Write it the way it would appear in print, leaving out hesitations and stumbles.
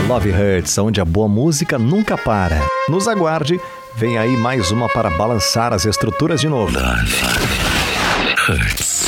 Love Hurts, onde a boa música nunca para. Nos aguarde, vem aí mais uma para balançar as estruturas de novo. Love Hurts.